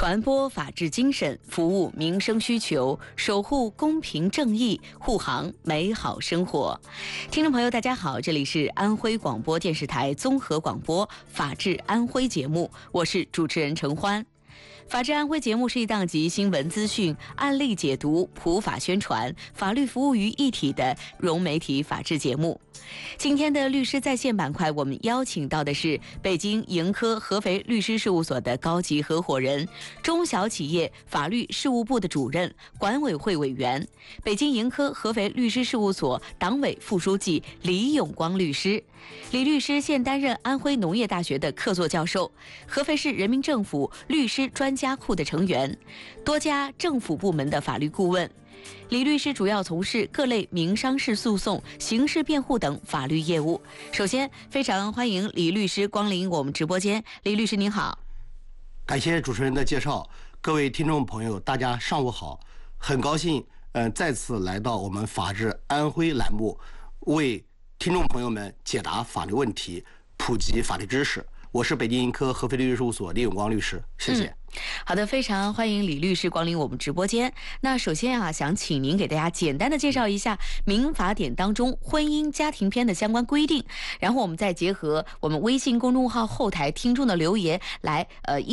传播法治精神，服务民生需求，守护公平正义，护航美好生活。听众朋友，大家好，这里是安徽广播电视台综合广播《法治安徽》节目，我是主持人陈欢。法治安徽节目是一档集新闻资讯、案例解读、普法宣传、法律服务于一体的融媒体法治节目。今天的律师在线板块，我们邀请到的是北京盈科合肥律师事务所的高级合伙人、中小企业法律事务部的主任、管委会委员，北京盈科合肥律师事务所党委副书记李永光律师。李律师现担任安徽农业大学的客座教授，合肥市人民政府律师专家库的成员，多家政府部门的法律顾问。李律师主要从事各类民商事诉讼、刑事辩护等法律业务。首先，非常欢迎李律师光临我们直播间。李律师您好。 感谢主持人的介绍，各位听众朋友，大家上午好。很高兴，再次来到我们法治安徽栏目，为听众朋友们解答法律问题，普及法律知识。我是北京盈科合肥律师事务所李永光律师，谢谢。 好的，非常欢迎李律师光临我们直播间。那首先想请您给大家简单的介绍一下民法典当中婚姻家庭篇的相关规定，然后我们再结合我们微信公众号后台听众的留言来